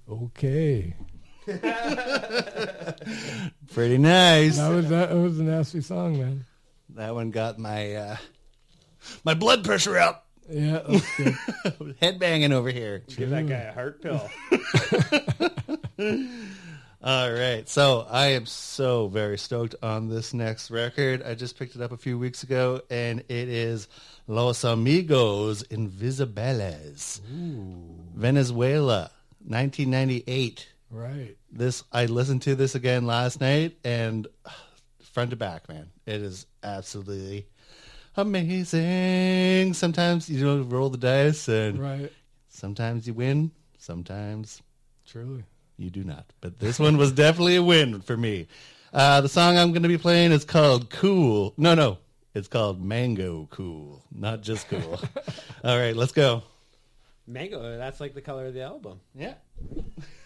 Okay. Pretty nice. That was a nasty song, man. That one got my blood pressure up. Yeah, that's good. Headbanging over here. Give that guy a heart pill. All right. So I am so very stoked on this next record. I just picked it up a few weeks ago, and it is Los Amigos Invisibles. Venezuela, 1998. Right. I listened to this again last night, and front to back, man, it is absolutely amazing. Sometimes you roll the dice, and Right. sometimes you win, sometimes Truly. you do not. But this one was definitely a win for me. The song I'm going to be playing is called Cool. No, it's called Mango Cool, not just cool. All right, let's go. Mango, that's like the color of the album. Yeah.